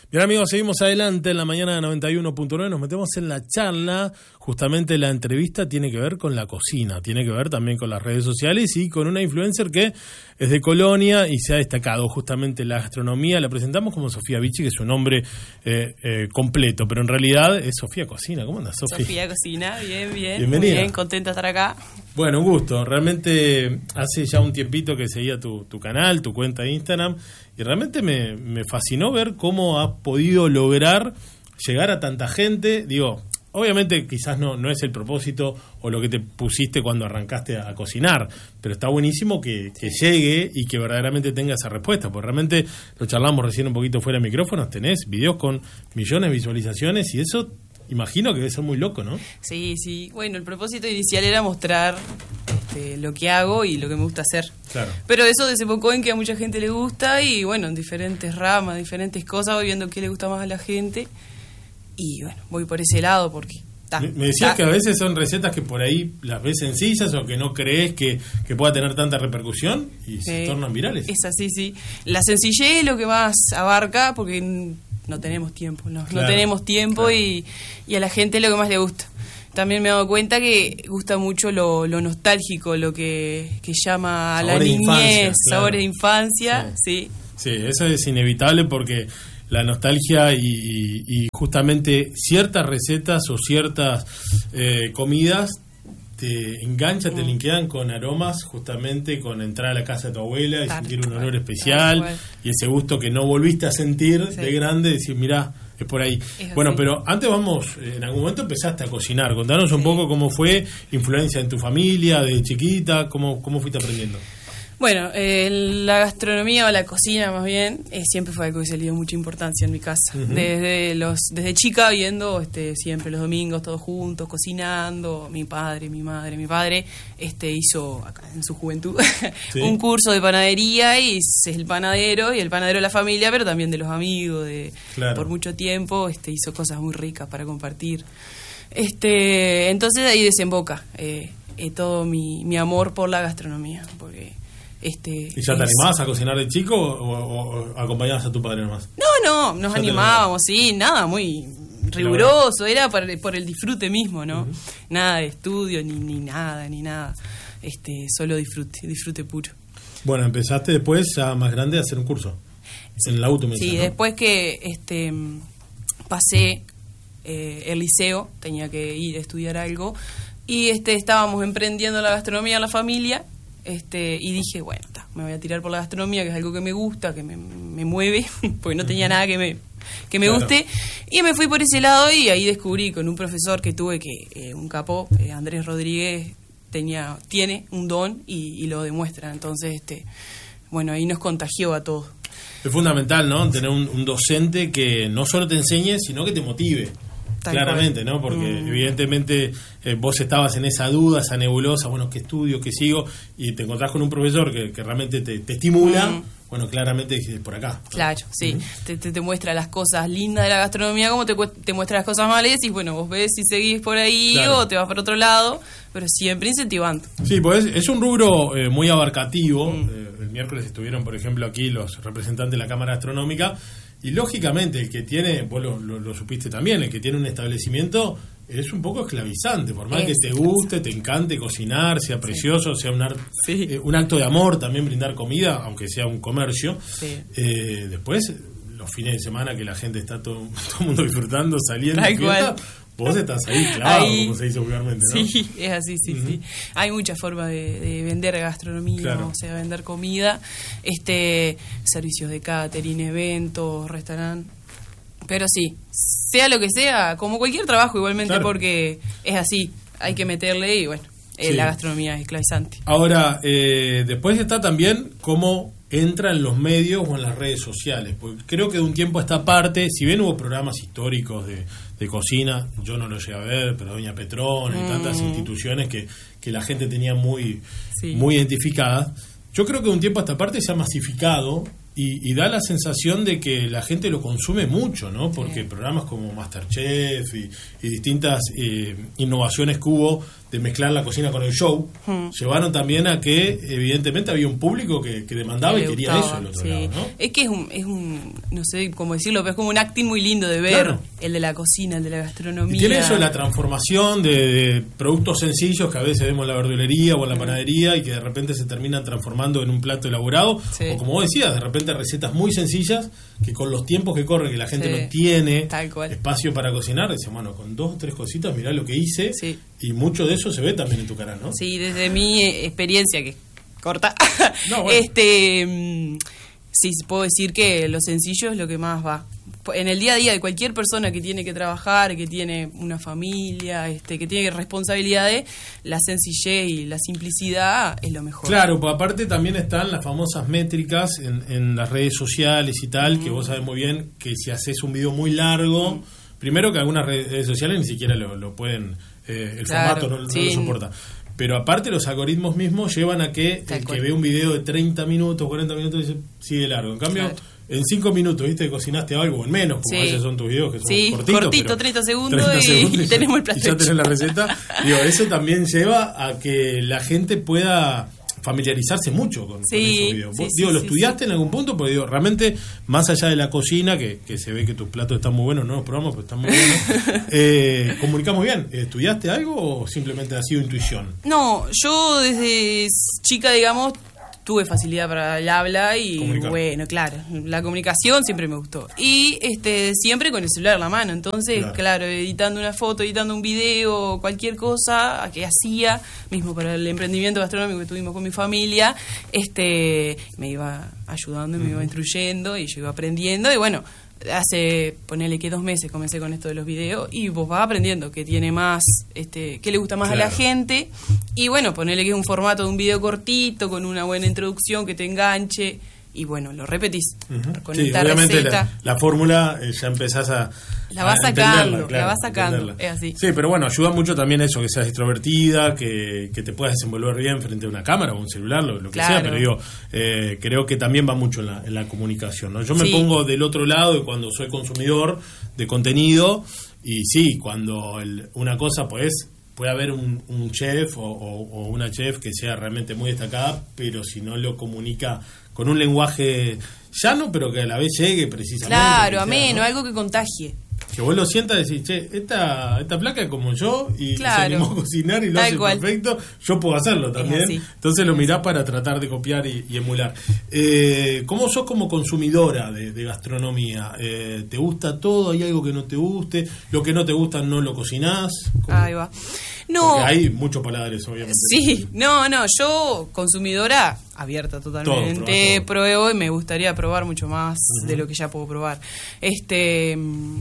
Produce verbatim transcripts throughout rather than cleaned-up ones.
Bien, amigos, seguimos adelante en la mañana de noventa y uno punto nueve. Nos metemos en la charla. Justamente la entrevista tiene que ver con la cocina, tiene que ver también con las redes sociales y con una influencer que es de Colonia y se ha destacado justamente en la gastronomía. La presentamos como Sofía Vichy, que es un nombre eh, eh, completo, pero en realidad es Sofía Cocina. ¿Cómo andas, Sofía? Sofía Cocina, bien, bien. Bienvenida. Muy bien, contenta de estar acá. Bueno, un gusto. Realmente hace ya un tiempito que seguía tu, tu canal, tu cuenta de Instagram, y realmente me, me fascinó ver cómo has podido lograr llegar a tanta gente. Digo, obviamente quizás no, no es el propósito o lo que te pusiste cuando arrancaste a, a cocinar, pero está buenísimo que, que llegue y que verdaderamente tenga esa respuesta, porque realmente lo charlamos recién un poquito fuera de micrófonos, tenés videos con millones de visualizaciones y eso imagino que debe ser muy loco, ¿no? Sí, sí. Bueno, el propósito inicial era mostrar este, lo que hago y lo que me gusta hacer. Claro. Pero eso desembocó en que a mucha gente le gusta y, bueno, en diferentes ramas, diferentes cosas, voy viendo qué le gusta más a la gente y, bueno, voy por ese lado porque... Ta, me, me decías ta. que a veces son recetas que por ahí las ves sencillas o que no crees que, que pueda tener tanta repercusión y se eh, tornan virales. Es así, sí. La sencillez es lo que más abarca porque... no tenemos tiempo, no, claro, no tenemos tiempo claro. y, y a la gente es lo que más le gusta. También me he dado cuenta que gusta mucho lo, lo nostálgico, lo que, que llama a la niñez, infancia, claro. sabores de infancia, sí. sí. Sí, eso es inevitable porque la nostalgia y, y, y justamente ciertas recetas o ciertas eh, comidas te engancha, te linkean con aromas, justamente con entrar a la casa de tu abuela y tal, sentir un olor cual, especial tal, y ese gusto que no volviste a sentir sí. de grande, decir, mirá, es por ahí. Es bueno, así. Pero antes vamos, en algún momento empezaste a cocinar, contanos un sí. poco cómo fue, influencia en tu familia, de chiquita, cómo, cómo fuiste aprendiendo. Bueno, eh, la gastronomía o la cocina más bien eh, siempre fue algo que se le dio mucha importancia en mi casa. Uh-huh. Desde los desde chica viendo este, siempre los domingos todos juntos, cocinando, mi padre, mi madre, mi padre este hizo acá en su juventud ¿sí? un curso de panadería y es el panadero y el panadero de la familia, pero también de los amigos, de claro. por mucho tiempo este hizo cosas muy ricas para compartir. Este, entonces ahí desemboca eh, eh, todo mi, mi amor por la gastronomía, porque Este, ¿Y ya te es... animabas a cocinar de chico o, o, o acompañabas a tu padre nomás? No, no, nos ya animábamos, sí, nada, muy riguroso, era por, por el disfrute mismo, ¿no? Uh-huh. Nada de estudio, ni, ni nada, ni nada, este, solo disfrute, disfrute puro. Bueno, empezaste después, ya más grande, a hacer un curso sí. en la U T U. Sí, ¿no? Después que este, pasé eh, el liceo, tenía que ir a estudiar algo, y este, estábamos emprendiendo la gastronomía en la familia. Este, y dije, bueno, ta, me voy a tirar por la gastronomía, que es algo que me gusta, que me, me mueve, porque no tenía nada que me, que me claro. guste, y me fui por ese lado y ahí descubrí con un profesor que tuve, que eh, un capo, eh, Andrés Rodríguez, tenía, tiene un don y, y lo demuestra, entonces, este, bueno, ahí nos contagió a todos. Es fundamental, ¿no?, tener un, un docente que no solo te enseñe, sino que te motive. Tal claramente, cual. ¿No? Porque mm. evidentemente eh, vos estabas en esa duda, esa nebulosa, bueno, ¿qué estudio, qué sigo? Y te encontrás con un profesor que, que realmente te, te estimula, mm. bueno, claramente dijiste, por acá. ¿No? Claro, sí, mm. te, te, te muestra las cosas lindas de la gastronomía, como te, te muestra las cosas malas, y decís, bueno, vos ves si seguís por ahí claro. o te vas para otro lado, pero siempre incentivando. Sí, pues es, es un rubro eh, muy abarcativo. Mm. Eh, el miércoles estuvieron, por ejemplo, aquí los representantes de la Cámara Gastronómica. Y lógicamente el que tiene, vos lo, lo, lo supiste también, el que tiene un establecimiento es un poco esclavizante, por más es, que te guste, te encante cocinar, sea precioso, sí. sea un, art, sí. eh, un acto de amor también brindar comida, aunque sea un comercio. Sí. Eh, después, los fines de semana que la gente está todo, todo el mundo disfrutando, saliendo, fiesta, vos estás ahí clavado, ahí, como se dice vulgarmente, ¿no? Sí, es así, sí, uh-huh. sí. Hay muchas formas de, de vender gastronomía, claro. o sea, vender comida, este, servicios de catering, eventos, restaurantes. Pero sí, sea lo que sea, como cualquier trabajo igualmente, claro. porque es así, hay que meterle y bueno, eh, sí. la gastronomía es esclavizante. Ahora, eh, después está también cómo entra en los medios o en las redes sociales, porque creo que de un tiempo a esta parte, si bien hubo programas históricos de, de cocina, yo no lo llegué a ver, pero Doña Petrona y mm. tantas instituciones que, que la gente tenía muy, sí. muy identificadas, yo creo que de un tiempo a esta parte se ha masificado y, y da la sensación de que la gente lo consume mucho, ¿no? Porque sí. programas como MasterChef y, y distintas eh, innovaciones que hubo de mezclar la cocina con el show, hmm. llevaron también a que evidentemente había un público que, que demandaba y quería gustaba, eso del otro sí. lado, ¿no? Es que es un, es un, no sé cómo decirlo, pero es como un acting muy lindo de ver, claro. el de la cocina, el de la gastronomía. Y tiene eso de la transformación de, de productos sencillos que a veces vemos en la verdulería o en la panadería y que de repente se terminan transformando en un plato elaborado, sí. o como vos decías, de repente recetas muy sencillas que con los tiempos que corren, que la gente sí. no tiene espacio para cocinar, dicen, bueno, con dos o tres cositas mirá lo que hice, sí. y mucho de eso se ve también en tu canal, ¿no? Sí, desde mi experiencia, que corta, no, bueno. este sí, puedo decir que lo sencillo es lo que más va. En el día a día de cualquier persona que tiene que trabajar, que tiene una familia, este, que tiene responsabilidades, la sencillez y la simplicidad es lo mejor. Claro, pues aparte también están las famosas métricas en, en las redes sociales y tal, mm. que vos sabés muy bien que si haces un video muy largo, mm. primero que algunas redes sociales ni siquiera lo, lo pueden, eh, el claro, formato no, sí. no lo soporta. Pero aparte los algoritmos mismos llevan a que Tal el cual. que ve un video de treinta minutos, cuarenta minutos, dice, sigue largo. En cambio, claro. en cinco minutos, ¿viste? Cocinaste algo, en menos, porque sí. a veces son tus videos que son sí, cortitos. cortito, treinta segundos, treinta y, segundos y, y tenemos el plato. Y ya tenés la receta. Digo, eso también lleva a que la gente pueda familiarizarse mucho con, sí, con esos videos. Vos, sí, digo, sí, ¿lo sí, estudiaste sí. en algún punto? Porque digo, realmente, más allá de la cocina, que, que se ve que tus platos están muy buenos, no los probamos, pero están muy buenos, eh, ¿comunicamos bien? ¿Estudiaste algo o simplemente ha sido intuición? No, yo desde chica, digamos, tuve facilidad para el habla y Comunicar. bueno, claro, la comunicación siempre me gustó. Y este siempre con el celular en la mano, entonces, claro, claro editando una foto, editando un video, cualquier cosa que hacía, mismo para el emprendimiento gastronómico que tuvimos con mi familia, este me iba ayudando y me uh-huh. iba instruyendo y yo iba aprendiendo y bueno, hace, ponele que dos meses comencé con esto de los videos y vos vas aprendiendo qué tiene más, este, qué le gusta más claro. a la gente y bueno, ponele que es un formato de un video cortito con una buena introducción que te enganche y bueno, lo repetís uh-huh. con sí, esta obviamente receta. La, la fórmula eh, ya empezás a la vas a sacando, claro, la vas sacando, es así. Sí, pero bueno, ayuda mucho también eso, que seas extrovertida, que, que te puedas desenvolver bien frente a una cámara o un celular, lo, lo que claro. sea, pero digo, eh, creo que también va mucho en la, en la comunicación, ¿no? Yo me sí. pongo del otro lado de cuando soy consumidor de contenido y sí, cuando el, una cosa pues puede haber un, un chef o, o, o una chef que sea realmente muy destacada, pero si no lo comunica con un lenguaje llano, pero que a la vez llegue precisamente. Claro, ameno, ¿no? Algo que contagie. Que vos lo sientas y decís, che, esta, esta placa es como yo y claro. se animó a cocinar y lo Tal hace cual. perfecto, yo puedo hacerlo también. Entonces lo mirás para tratar de copiar y, y emular. Eh, ¿Cómo sos como consumidora de, de gastronomía? Eh, ¿Te gusta todo? ¿Hay algo que no te guste? ¿Lo que no te gusta no lo cocinás? ¿Cómo? Ahí va. No. Porque hay muchos paladares, obviamente. Sí, no, no, yo consumidora abierta totalmente, todo, pruebo y me gustaría probar mucho más uh-huh. de lo que ya puedo probar. Este,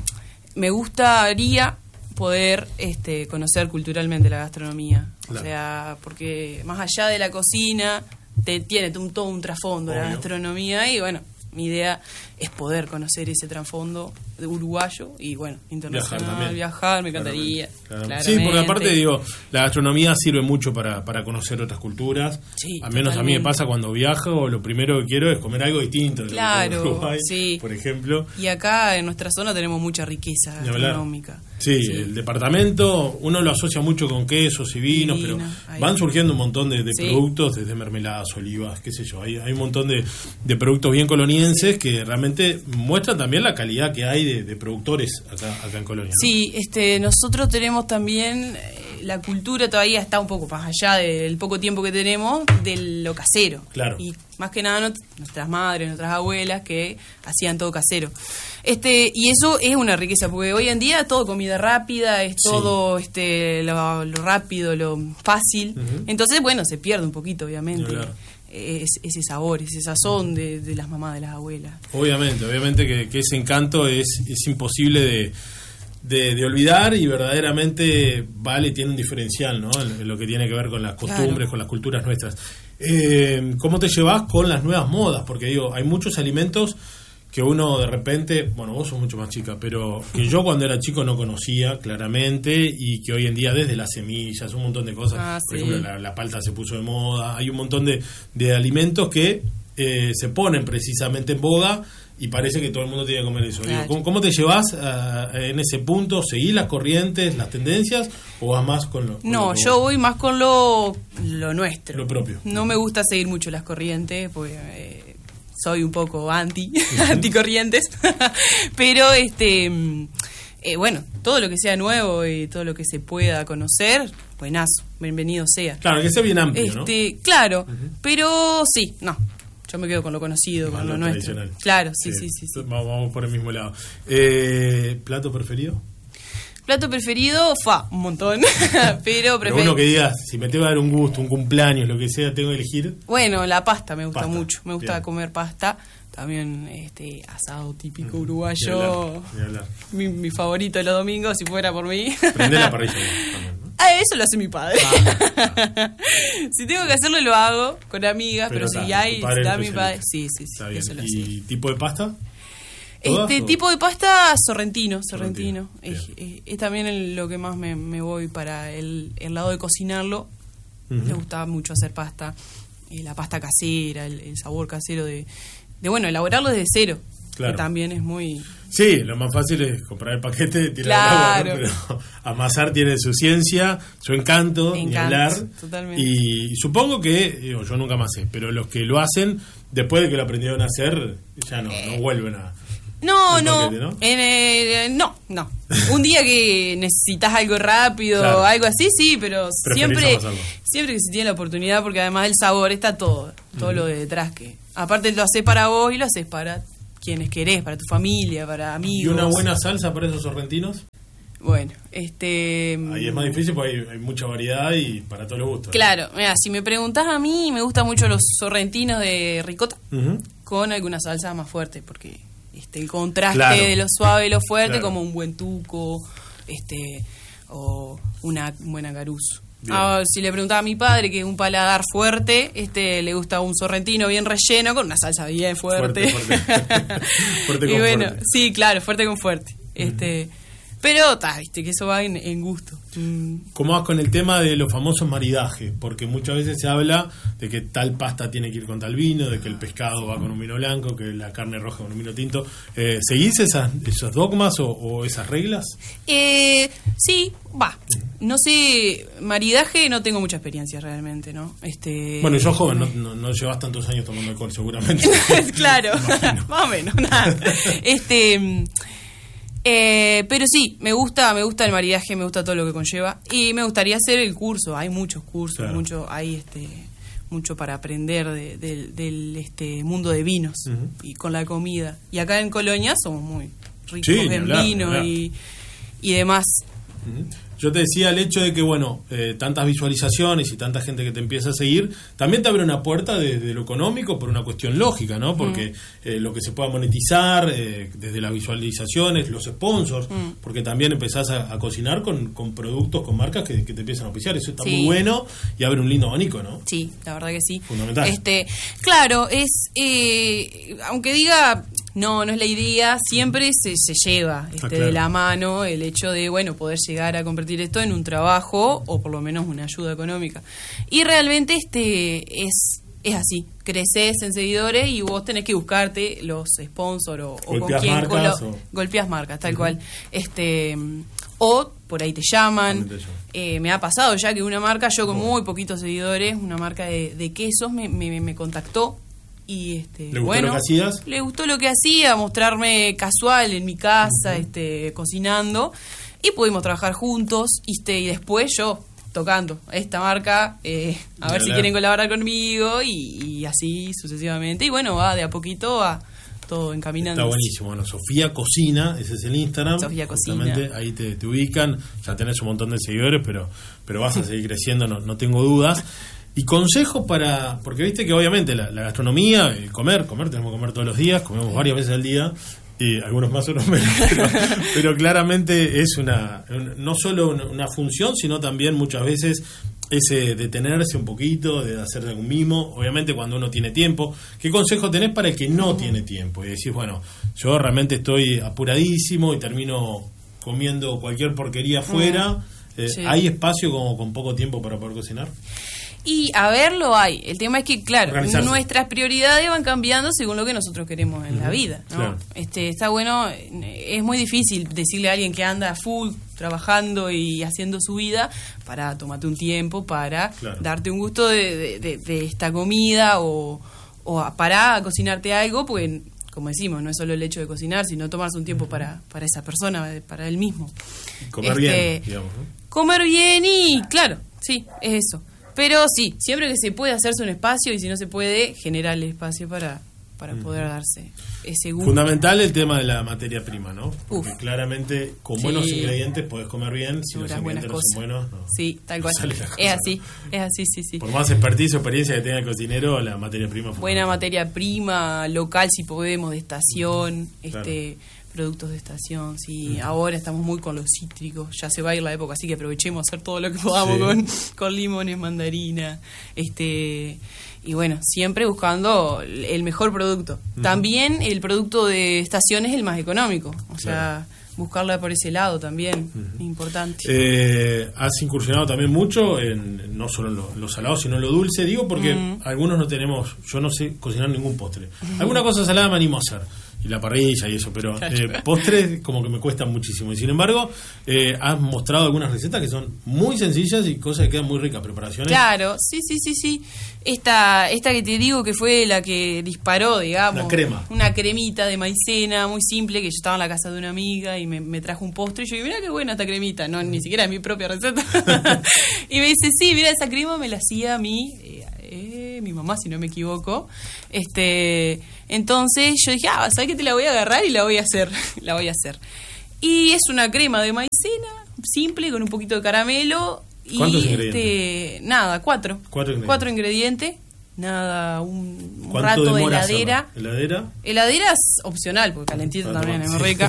me gustaría poder este, conocer culturalmente la gastronomía, claro. o sea, porque más allá de la cocina te, tiene un, todo un trasfondo Obvio. La gastronomía y bueno, mi idea es poder conocer ese trasfondo de uruguayo y bueno, internacional, viajar, viajar me encantaría. Claramente. Sí, porque aparte digo, la gastronomía sirve mucho para, para conocer otras culturas. Sí, al menos totalmente. A mí me pasa cuando viajo, lo primero que quiero es comer algo distinto de claro, Uruguay, sí. por ejemplo. Y acá en nuestra zona tenemos mucha riqueza gastronómica. Sí, sí, el departamento uno lo asocia mucho con quesos y vinos, Divino, pero ahí. Van surgiendo un montón de, de sí. productos, desde mermeladas, olivas, qué sé yo. Hay, hay un montón de, de productos bien colonienses que realmente muestran también la calidad que hay de, de productores acá, acá en Colonia, ¿no? Sí, este, nosotros tenemos también eh, la cultura todavía está un poco más allá del poco tiempo que tenemos de lo casero. Claro. Y más que nada not- nuestras madres, nuestras abuelas que hacían todo casero. Este, y eso es una riqueza, porque hoy en día todo comida rápida, es todo sí. este lo, lo rápido, lo fácil. Uh-huh. Entonces, bueno, se pierde un poquito, obviamente. Claro. Es, ese sabor, ese sazón de, de las mamás, de las abuelas. Obviamente, obviamente que, que ese encanto es, es imposible de, de, de olvidar y verdaderamente vale, tiene un diferencial, ¿no? En, en lo que tiene que ver con las costumbres, claro. con las culturas nuestras. Eh, ¿Cómo te llevas con las nuevas modas? Porque digo, hay muchos alimentos que uno de repente, bueno, vos sos mucho más chica, pero que yo cuando era chico no conocía claramente y que hoy en día desde las semillas, un montón de cosas, ah, por sí. ejemplo la, la palta se puso de moda, hay un montón de, de alimentos que eh, se ponen precisamente en boga y parece que todo el mundo tiene que comer eso. Claro. Digo, ¿cómo, ¿Cómo te llevas uh, en ese punto? ¿Seguís las corrientes, las tendencias o vas más con lo con No, lo yo voy más con lo, lo nuestro. Lo propio. No me gusta seguir mucho las corrientes, porque eh, soy un poco anti, anticorrientes. Pero, este eh, bueno, todo lo que sea nuevo y todo lo que se pueda conocer, buenazo, bienvenido sea. Claro, que sea bien amplio, este, ¿no? Claro, uh-huh. pero sí, no. Yo me quedo con lo conocido, Más con lo lo nuestro. Claro, sí, sí, sí. sí, sí. Vamos, vamos por el mismo lado. Eh, ¿Plato preferido? Plato preferido, fa, un montón. Pero Pero prefiero. uno que digas, si me tengo que dar un gusto, un cumpleaños, lo que sea, tengo que elegir. Bueno, la pasta me gusta Pasta, mucho. Me gusta bien. comer pasta. También este asado típico Mm, uruguayo. ni hablar, ni hablar. Mi, mi favorito de los domingos, si fuera por mí. Prende la parrilla también, ¿no? Ah, eso lo hace mi padre. Ah, Si tengo que hacerlo, lo hago con amigas. Pero, Pero si está, hay, tu padre está es mi padre. especialista. Sí, sí, sí. Está bien. Eso lo ¿Y hacía. tipo de pasta? ¿Todas Este o? tipo de pasta sorrentino, sorrentino. Sorrentino, Es, es- es también el- lo que más me, me voy para el, el lado de cocinarlo. Ujú. Me gustaba mucho hacer pasta, eh, la pasta casera, el, el sabor casero de, de, bueno, elaborarlo desde cero. Claro. Que también es muy... Sí, lo más fácil es comprar el paquete, tirar Claro. el agua, ¿no? Pero amasar tiene su ciencia, su encanto, Me ni encanta, hablar. totalmente. Y, y supongo que, digo, yo nunca más sé, pero los que lo hacen, después de que lo aprendieron a hacer, ya no, no vuelven a... No, el no, paquete, ¿no? en, eh, no, no. Un día que necesitas algo rápido, Claro. algo así, sí, pero Preferís siempre amasarlo. siempre que se tiene la oportunidad, porque además el sabor está todo, todo lo de detrás que... Aparte lo haces para vos y lo haces para quienes querés, para tu familia, para amigos. ¿Y una buena salsa para esos sorrentinos? Bueno, este... Ahí es más difícil porque hay, hay mucha variedad y para todos los gustos. ¿no? Claro, mira, si me preguntás a mí, me gustan mucho los sorrentinos de ricota Ujú. con alguna salsa más fuerte, porque este el contraste Claro. de lo suave y lo fuerte, Claro. como un buen tuco, este o una buena garuzo. Bien. Ah, si le preguntaba a mi padre, que es un paladar fuerte, este le gusta un sorrentino bien relleno con una salsa bien fuerte. Fuerte, fuerte. Fuerte Y con bueno, fuerte. sí, claro, fuerte con fuerte. Este, pero ta, viste que eso va en, en gusto. Mm. ¿Cómo vas con el tema de los famosos maridajes? Porque muchas veces se habla de que tal pasta tiene que ir con tal vino, de que el pescado va con un vino blanco, que la carne roja con un vino tinto. Eh, ¿Seguís esas, esos dogmas o, o esas reglas? Eh, sí, va. No sé, maridaje no tengo mucha experiencia realmente, ¿no? Este. Bueno, y sos joven, no, no, no llevas tantos años tomando alcohol, seguramente. Claro, Imagino. más o menos, nada. Este. Eh, pero sí, me gusta, me gusta el maridaje, me gusta todo lo que conlleva y me gustaría hacer el curso. Hay muchos cursos, Claro. mucho, hay este, mucho para aprender de- del, del este mundo de vinos Ujú. y con la comida. Y acá en Colonia somos muy ricos Sí, ni en hablar, ni vino hablar. y, y demás. Ujú. Yo te decía el hecho de que, bueno, eh, tantas visualizaciones y tanta gente que te empieza a seguir, también te abre una puerta desde de lo económico por una cuestión lógica, ¿no? Porque eh, lo que se pueda monetizar, eh, desde las visualizaciones, los sponsors, Mm. porque también empezás a, a cocinar con, con productos, con marcas que, que te empiezan a oficiar. Eso está Sí. muy bueno y abre un lindo abanico, ¿no? Sí, la verdad que sí. Fundamental. Este, claro, es eh, aunque diga no, no es la idea, siempre se, se lleva este, Ah, claro. de la mano el hecho de, bueno, poder llegar a convertir esto en un trabajo o por lo menos una ayuda económica. Y realmente este es es así, creces en seguidores y vos tenés que buscarte los sponsors o, o con Golpeás quién marcas colo- o- golpeas marcas, tal Ujú. cual. Este o por ahí te llaman. También te llaman. Eh, me ha pasado ya que una marca, yo con muy poquitos seguidores, una marca de, de quesos me, me, me contactó y este ¿Le gustó bueno, lo que hacías? le gustó lo que hacía, mostrarme casual en mi casa, este cocinando y pudimos trabajar juntos y, este, y después yo tocando a esta marca, eh, a ver si Claro. quieren colaborar conmigo y, y así sucesivamente y bueno, va de a poquito a todo encaminando. Está buenísimo. Bueno, Sofía Cocina, ese es el Instagram. Sofía Cocina. Justamente ahí te, te ubican. Ya tenés un montón de seguidores, pero, pero vas a seguir creciendo, no, no tengo dudas. Y consejos para... Porque viste que obviamente la, la gastronomía, el comer, comer, tenemos que comer todos los días, comemos varias veces al día, y algunos más, otros menos, pero, pero claramente es una, un- no solo una, una función, sino también muchas veces ese detenerse un poquito, de hacer algún mimo, obviamente cuando uno tiene tiempo. ¿Qué consejo tenés para el que no tiene tiempo? Y decís, bueno, yo realmente estoy apuradísimo y termino comiendo cualquier porquería afuera. Eh, Sí. ¿Hay espacio como con poco tiempo para poder cocinar? Y a ver, lo hay. El tema es que, claro, nuestras prioridades van cambiando según lo que nosotros queremos en uh-huh. la vida, ¿no? Claro. Este, está bueno, es muy difícil decirle a alguien que anda full trabajando y haciendo su vida para tomarte un tiempo para claro. darte un gusto de, de, de, de esta comida o, o para cocinarte algo, porque, como decimos, no es solo el hecho de cocinar, sino tomarse un tiempo uh-huh. para, para esa persona, para él mismo. Comer este, bien, digamos, ¿no? Comer bien y, claro, sí, es eso. Pero sí, siempre que se puede hacerse un espacio y si no se puede, generar el espacio para, para uh-huh. poder darse ese gusto. Fundamental el tema de la materia prima, ¿no? Porque Uf. claramente con sí. buenos ingredientes podés comer bien, si los ingredientes no son buenos, no. Sí, tal cual. No es así, es así, sí, sí. Por más expertise o experiencia que tenga el cocinero, la materia prima. Buena materia prima, local si podemos, de estación, uh-huh. este... Claro. Productos de estación, sí. Uh-huh. Ahora estamos muy con los cítricos, ya se va a ir la época, así que aprovechemos a hacer todo lo que podamos sí. con, con limones, mandarina, este y bueno, siempre buscando el mejor producto. Uh-huh. También el producto de estación es el más económico, o sea, claro. buscarla por ese lado también, uh-huh. importante. Eh, has incursionado también mucho en no solo en lo, lo salado, sino en lo dulce, digo porque uh-huh. algunos no tenemos, yo no sé cocinar ningún postre. Uh-huh. Alguna cosa salada me animo a hacer. Y la parrilla y eso, pero eh, postres como que me cuestan muchísimo. Y sin embargo, eh, has mostrado algunas recetas que son muy sencillas y cosas que quedan muy ricas. Preparaciones. Claro, sí, sí, sí, sí. Esta, esta que te digo que fue la que disparó, digamos. Una crema. Una cremita de maicena muy simple, que yo estaba en la casa de una amiga y me, me trajo un postre. Y yo dije, mira qué buena esta cremita. No, ni siquiera es mi propia receta. Y me dice, sí, mira, esa crema me la hacía a mí, eh, eh, mi mamá, si no me equivoco. Este... Entonces yo dije, ah, ¿sabes qué? Te la voy a agarrar y la voy a hacer. La voy a hacer. Y es una crema de maicena, simple, con un poquito de caramelo. ¿Cuántos y ingredientes? Este, nada, cuatro. Cuatro ingredientes. Cuatro ingredientes. Nada, un, un rato de heladera. ¿Heladera? Heladera es opcional, porque calentita ah, también es muy rica.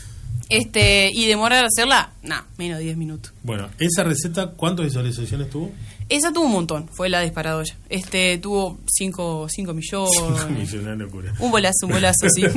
Este, y demorar hacerla, nada, menos de diez minutos. Bueno, esa receta, ¿cuántas visualizaciones tuvo? Esa tuvo un montón, fue la disparadora. Este, tuvo cinco, cinco millones. cinco millones, una locura. Un bolazo, un bolazo, sí.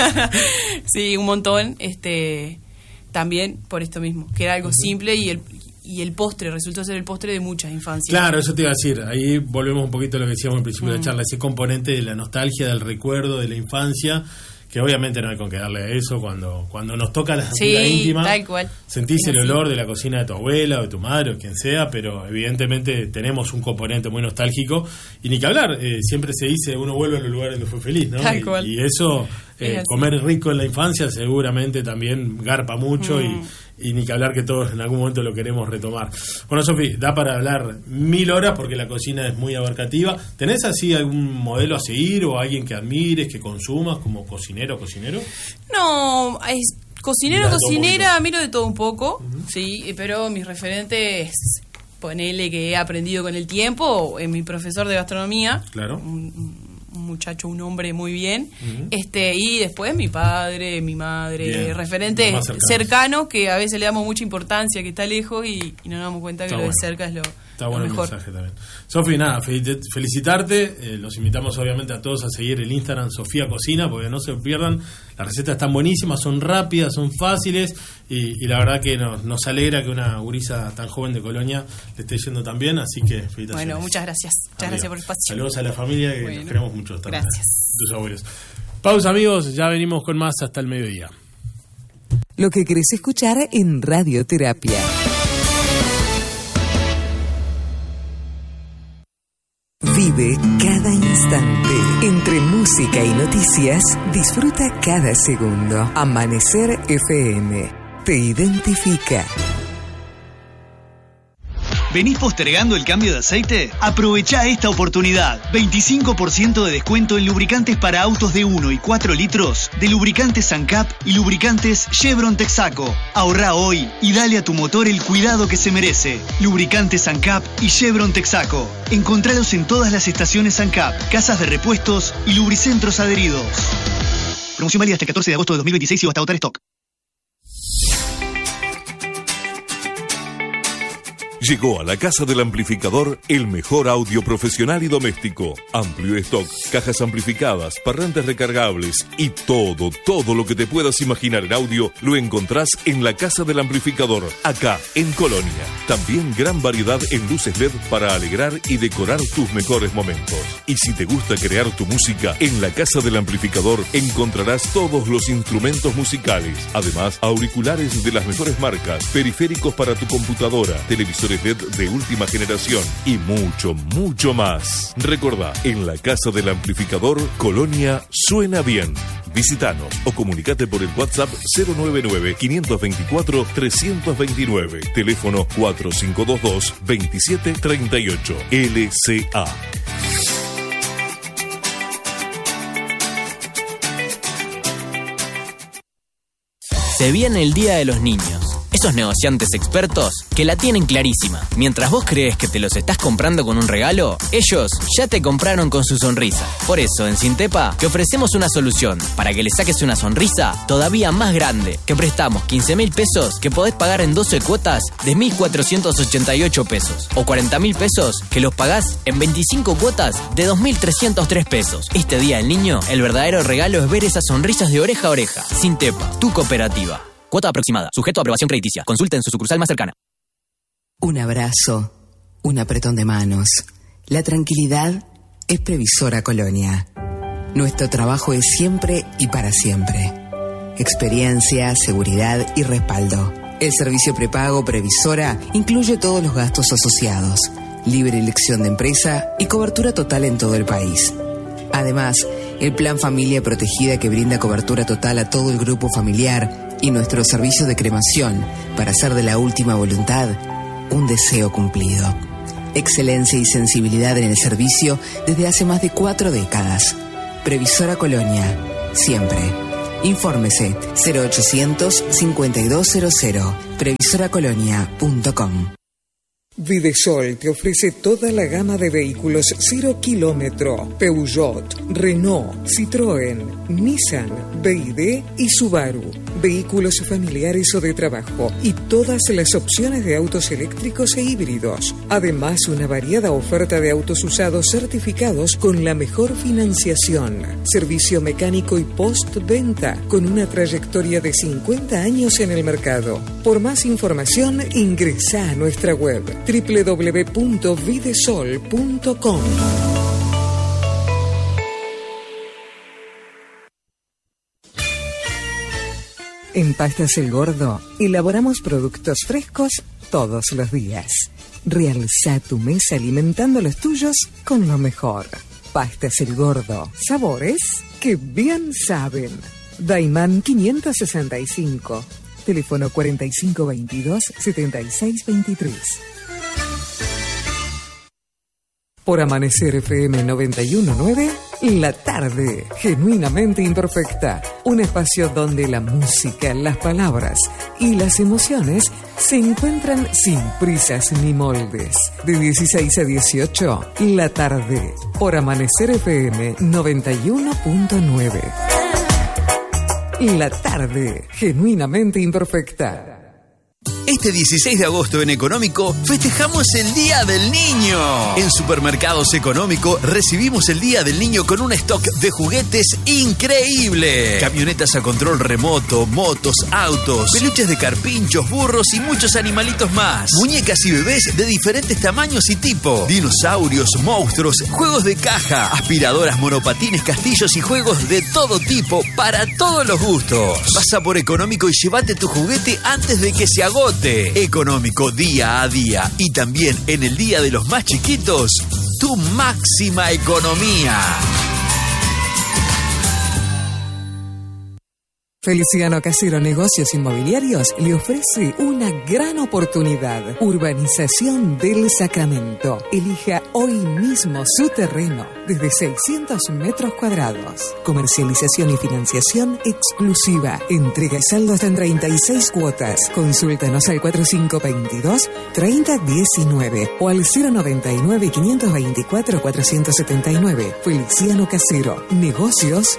Sí, un montón. Este, también por esto mismo, que era algo uh-huh. simple y el y el postre resultó ser el postre de muchas infancias. Claro, eso te iba a decir. Ahí volvemos un poquito a lo que decíamos al principio mm. de la charla, ese componente de la nostalgia, del recuerdo, de la infancia, que obviamente no hay con qué darle a eso cuando cuando nos toca la sí, vida íntima. Tal cual. Sentís el olor de la cocina de tu abuela o de tu madre o quien sea, pero evidentemente tenemos un componente muy nostálgico y ni que hablar, eh, siempre se dice uno vuelve a los lugares donde fue feliz, ¿no? Tal y, cual. y eso, eh, comer rico en la infancia seguramente también garpa mucho mm. y y ni que hablar que todos en algún momento lo queremos retomar. Bueno, Sofi, da para hablar mil horas porque la cocina es muy abarcativa. ¿Tenés así algún modelo a seguir o alguien que admires, que consumas como cocinero o cocinero? No, es cocinero, Mirá, cocinera, miro de todo un poco, uh-huh. sí, pero mis referentes, ponele que he aprendido con el tiempo, en mi profesor de gastronomía. Claro. Un, un muchacho, un hombre muy bien, uh-huh. este y después mi padre, mi madre, bien. Referentes cercanos que a veces le damos mucha importancia, que está lejos y, y no nos damos cuenta que está lo bueno. De cerca es lo, está lo bueno mejor. El mensaje también. Sofi, nada, felicitarte, eh, los invitamos obviamente a todos a seguir el Instagram Sofía Cocina, porque no se pierdan, las recetas están buenísimas, son rápidas, son fáciles y, y la verdad que nos, nos alegra que una gurisa tan joven de Colonia le esté yendo tan bien, así que felicitaciones. Bueno, muchas gracias, muchas Amiga. Gracias por el espacio. Saludos a la familia que bueno, nos queremos mucho también. Gracias. Tus abuelos. Pausa, amigos, ya venimos con más hasta el mediodía. Lo que querés escuchar en Radioterapia. Vive cada instante. Entre música y noticias, disfruta cada segundo. Amanecer F M. Te identifica. ¿Venís postergando el cambio de aceite? Aprovecha esta oportunidad. veinticinco por ciento de descuento en lubricantes para autos de uno y cuatro litros de lubricantes Sancap y lubricantes Chevron Texaco. Ahorrá hoy y dale a tu motor el cuidado que se merece. Lubricantes Sancap y Chevron Texaco. Encontralos en todas las estaciones Sancap, casas de repuestos y lubricentros adheridos. Promoción válida hasta el catorce de agosto de dos mil veintiséis y hasta agotar stock. Llegó a la Casa del Amplificador el mejor audio profesional y doméstico. Amplio stock, cajas amplificadas, parlantes recargables y todo, todo lo que te puedas imaginar en audio lo encontrás en la Casa del Amplificador, acá en Colonia. También gran variedad en luces L E D para alegrar y decorar tus mejores momentos. Y si te gusta crear tu música, en la Casa del Amplificador encontrarás todos los instrumentos musicales. Además, auriculares de las mejores marcas, periféricos para tu computadora, televisores L E D de última generación y mucho, mucho más. Recordá, en la Casa del Amplificador, Colonia suena bien. Visítanos o comunicate por el WhatsApp cero nueve nueve, cinco dos cuatro, tres dos nueve. Teléfono cuatro cinco dos dos, dos siete tres ocho. L C A. Se viene el Día de los Niños. Esos negociantes expertos que la tienen clarísima. Mientras vos crees que te los estás comprando con un regalo, ellos ya te compraron con su sonrisa. Por eso, en Sintepa, te ofrecemos una solución para que le saques una sonrisa todavía más grande. Que prestamos quince mil pesos que podés pagar en doce cuotas de mil cuatrocientos ochenta y ocho pesos. O cuarenta mil pesos que los pagás en veinticinco cuotas de dos mil trescientos tres pesos. Este Día del Niño, el verdadero regalo es ver esas sonrisas de oreja a oreja. Sintepa, tu cooperativa. Cuota aproximada. Sujeto a aprobación crediticia. Consulte en su sucursal más cercana. Un abrazo, un apretón de manos. La tranquilidad es Previsora Colonia. Nuestro trabajo es siempre y para siempre. Experiencia, seguridad y respaldo. El servicio prepago Previsora incluye todos los gastos asociados, libre elección de empresa y cobertura total en todo el país. Además, el Plan Familia Protegida que brinda cobertura total a todo el grupo familiar y nuestro servicio de cremación para hacer de la última voluntad un deseo cumplido. Excelencia y sensibilidad en el servicio desde hace más de cuatro décadas. Previsora Colonia, siempre. Infórmese cero ochocientos, cincuenta y dos cero cero, previsora colonia punto com. Videsol te ofrece toda la gama de vehículos cero kilómetro, Peugeot, Renault, Citroën, Nissan, B Y D y Subaru, vehículos familiares o de trabajo y todas las opciones de autos eléctricos e híbridos. Además, una variada oferta de autos usados certificados con la mejor financiación, servicio mecánico y postventa con una trayectoria de cincuenta años en el mercado. Por más información, ingresa a nuestra web doble u doble u doble u punto videsol punto com. En Pastas El Gordo elaboramos productos frescos todos los días. Realza tu mesa alimentando a los tuyos con lo mejor. Pastas El Gordo, sabores que bien saben. Daimán quinientos sesenta y cinco, teléfono cuarenta y cinco veintidós, setenta y seis veintitrés. Por Amanecer F M noventa y uno punto nueve, La Tarde, genuinamente imperfecta. Un espacio donde la música, las palabras y las emociones se encuentran sin prisas ni moldes. De dieciséis a dieciocho, La Tarde, por Amanecer F M noventa y uno punto nueve. La Tarde, genuinamente imperfecta. Este dieciséis de agosto en Económico festejamos el Día del Niño. En Supermercados Económico recibimos el Día del Niño con un stock de juguetes increíble. Camionetas a control remoto, motos, autos, peluches de carpinchos, burros y muchos animalitos más. Muñecas y bebés de diferentes tamaños y tipo. Dinosaurios, monstruos, juegos de caja, aspiradoras, monopatines, castillos y juegos de todo tipo para todos los gustos. Pasa por Económico y llévate tu juguete antes de que se agote. Económico día a día y también en el Día de los Más Chiquitos, tu máxima economía. Feliciano Casero Negocios Inmobiliarios le ofrece una gran oportunidad. Urbanización del Sacramento. Elija hoy mismo su terreno desde seiscientos metros cuadrados. Comercialización y financiación exclusiva. Entrega y saldo hasta en treinta y seis cuotas. Consúltanos al cuarenta y cinco veintidós, treinta diecinueve o al cero noventa y nueve, quinientos veinticuatro, cuatrocientos setenta y nueve. Feliciano Casero Negocios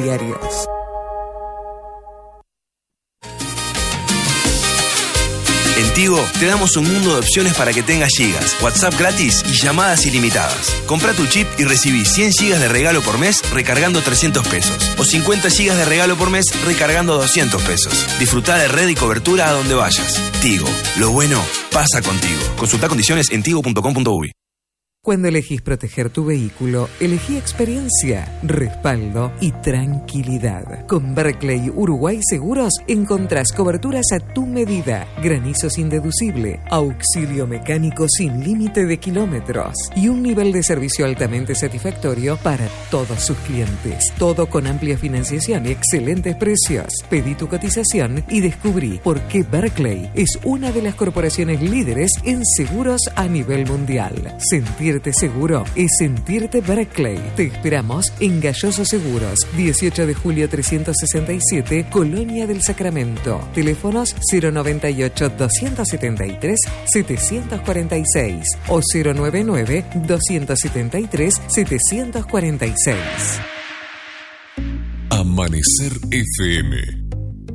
Inmobiliarios. En Tigo te damos un mundo de opciones para que tengas gigas, WhatsApp gratis y llamadas ilimitadas. Comprá tu chip y recibí cien gigas de regalo por mes recargando trescientos pesos. O cincuenta gigas de regalo por mes recargando doscientos pesos. Disfrutá de red y cobertura a donde vayas. Tigo, lo bueno pasa contigo. Consulta condiciones en tigo punto com punto uy. Cuando elegís proteger tu vehículo, elegí experiencia, respaldo y tranquilidad. Con Barclay Uruguay Seguros encontrás coberturas a tu medida, granizo sin deducible, auxilio mecánico sin límite de kilómetros y un nivel de servicio altamente satisfactorio para todos sus clientes. Todo con amplia financiación y excelentes precios. Pedí tu cotización y descubrí por qué Barclay es una de las corporaciones líderes en seguros a nivel mundial. Sentir seguro es sentirte Barclay. Te esperamos en Galloso Seguros, dieciocho de julio trescientos sesenta y siete, Colonia del Sacramento. Teléfonos cero noventa y ocho, doscientos setenta y tres, setecientos cuarenta y seis o cero noventa y nueve, doscientos setenta y tres, setecientos cuarenta y seis. Amanecer F M.